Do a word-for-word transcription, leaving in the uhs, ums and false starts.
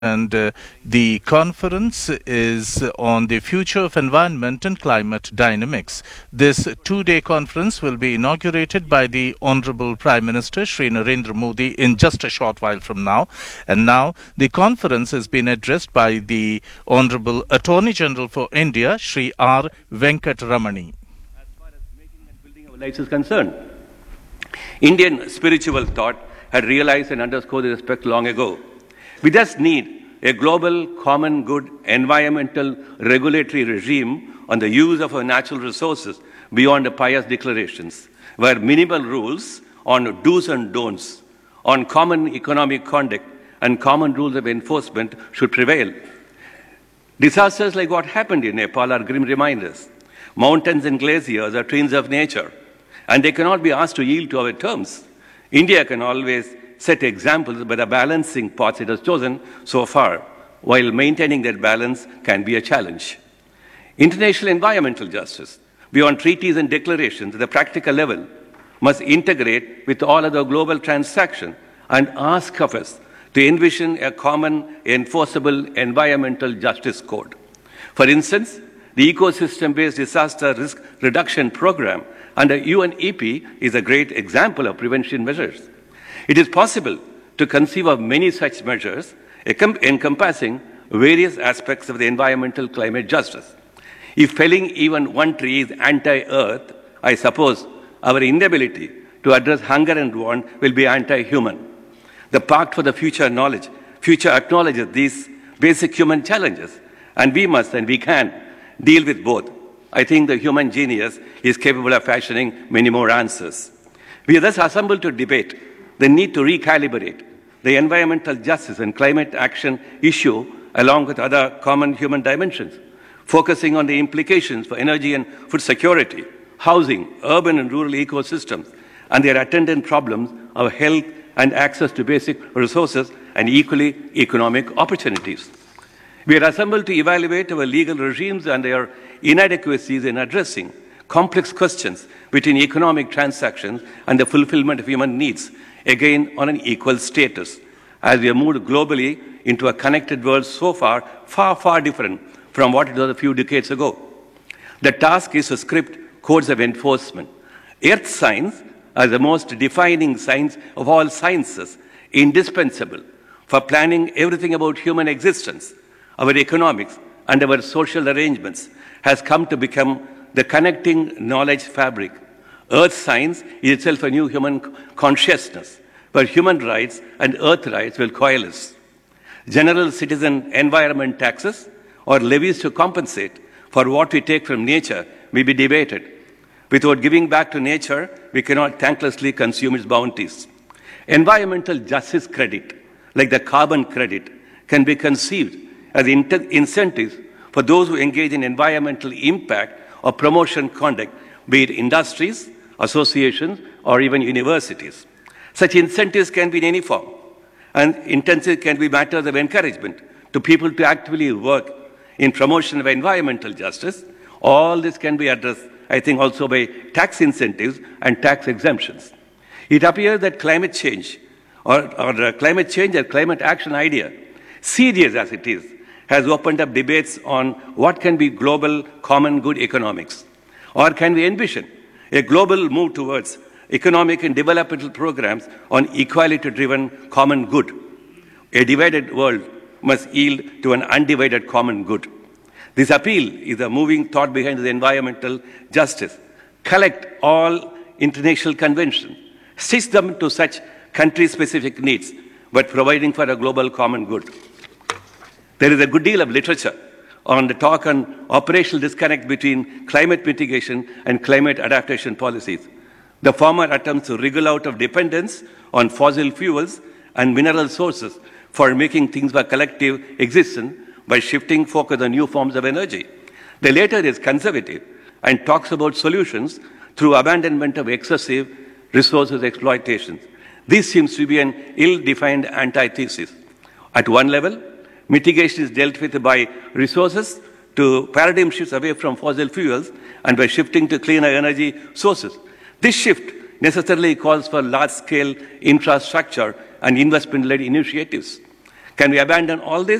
And uh, the conference is on the future of environment and climate dynamics. This two-day conference will be inaugurated by the Honorable Prime Minister Shri Narendra Modi in just a short while from now. And now the conference has been addressed by the Honorable Attorney General for India, Shri R. Venkataramani. As far as making and building our lives is concerned, Indian spiritual thought had realized and underscored this aspect long ago. We just need a global, common good environmental regulatory regime on the use of our natural resources beyond the pious declarations, where minimal rules on do's and don'ts, on common economic conduct and common rules of enforcement should prevail. Disasters like what happened in Nepal are grim reminders. Mountains and glaciers are twins of nature, and they cannot be asked to yield to our terms. India can always set examples by the balancing paths it has chosen so far, while maintaining that balance can be a challenge. International environmental justice, beyond treaties and declarations at the practical level, must integrate with all other global transactions and ask of us to envision a common enforceable environmental justice code. For instance, the ecosystem-based disaster risk reduction program under U N E P is a great example of prevention measures. It is possible to conceive of many such measures encompassing various aspects of the environmental climate justice. If felling even one tree is anti-earth, I suppose our inability to address hunger and want will be anti-human. The Pact for the Future Knowledge, future acknowledges these basic human challenges, and we must and we can deal with both. I think the human genius is capable of fashioning many more answers. We are thus assembled to debate the need to recalibrate the environmental justice and climate action issue along with other common human dimensions, focusing on the implications for energy and food security, housing, urban and rural ecosystems, and their attendant problems of health and access to basic resources and equally economic opportunities. We are assembled to evaluate our legal regimes and their inadequacies in addressing complex questions between economic transactions and the fulfillment of human needs, again on an equal status, as we have moved globally into a connected world so far, far, far different from what it was a few decades ago. The task is to script codes of enforcement. Earth science, as the most defining science of all sciences, indispensable for planning everything about human existence, our economics, and our social arrangements, has come to become the connecting knowledge fabric. Earth science is itself a new human consciousness, where human rights and earth rights will coalesce. General citizen environment taxes or levies to compensate for what we take from nature may be debated. Without giving back to nature, we cannot thanklessly consume its bounties. Environmental justice credit, like the carbon credit, can be conceived as incentives for those who engage in environmental impact or promotion conduct, be it industries, associations, or even universities. Such incentives can be in any form, and incentives can be matters of encouragement to people to actively work in promotion of environmental justice. All this can be addressed, I think, also by tax incentives and tax exemptions. It appears that climate change, or, or climate change and climate action idea, serious as it is, has opened up debates on what can be global common good economics. Or can we envision a global move towards economic and developmental programs on equality-driven common good? A divided world must yield to an undivided common good. This appeal is a moving thought behind the environmental justice. Collect all international conventions, stitch them to such country-specific needs, but providing for a global common good. There is a good deal of literature on the talk on operational disconnect between climate mitigation and climate adaptation policies. The former attempts to wriggle out of dependence on fossil fuels and mineral sources for making things for collective existence by shifting focus on new forms of energy. The latter is conservative and talks about solutions through abandonment of excessive resources exploitation. This seems to be an ill-defined antithesis. At one level, mitigation is dealt with by resources to paradigm shifts away from fossil fuels and by shifting to cleaner energy sources. This shift necessarily calls for large-scale infrastructure and investment-led initiatives. Can we abandon all this?